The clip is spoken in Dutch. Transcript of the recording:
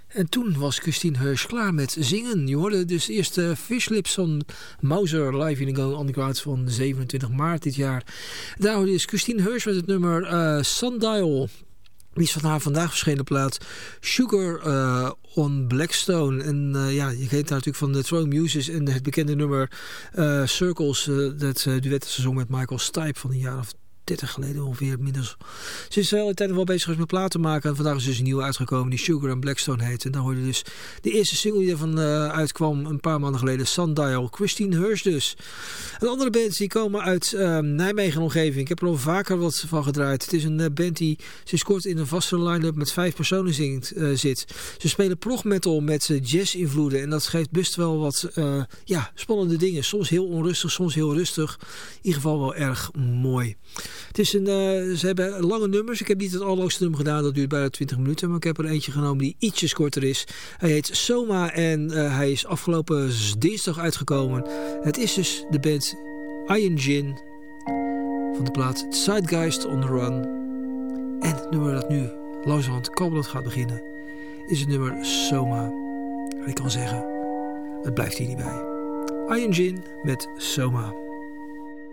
En toen was Christine Hirsch klaar met zingen. Je hoorde dus eerst Fish Lips van Mauser live in de Going Underground van 27 maart dit jaar. Daar hoorde je dus Christine Hirsch met het nummer Sundial. Die is van haar vandaag verschenen plaat Sugar on Blackstone. En je kent haar natuurlijk van de Throwing Muses en het bekende nummer Circles. Dat duet ze zong met Michael Stipe van een jaar of 30 geleden ongeveer. Ze is de hele tijd nog wel bezig geweest met platen maken. En vandaag is dus een nieuwe uitgekomen die Sugar and Blackstone heet. En dan hoorde je dus de eerste single die ervan uitkwam een paar maanden geleden. Sundial. Christine Hirsch dus. Een andere band die komen uit Nijmegen en omgeving. Ik heb er al vaker wat van gedraaid. Het is een band die sinds kort in een vaste line-up met 5 personen zit. Ze spelen prog metal met jazz-invloeden. En dat geeft best wel wat spannende dingen. Soms heel onrustig, soms heel rustig. In ieder geval wel erg mooi. Het is ze hebben lange nummers. Ik heb niet het allerlangste nummer gedaan. Dat duurt bijna 20 minuten. Maar ik heb er eentje genomen die ietsjes korter is. Hij heet Soma en hij is afgelopen dinsdag uitgekomen. Het is dus de band Iron Gin van de plaat Zeitgeist on the Run. En het nummer dat nu langzamerhand kabbelend gaat beginnen is het nummer Soma. En ik kan zeggen, het blijft hier niet bij. Iron Gin met Soma.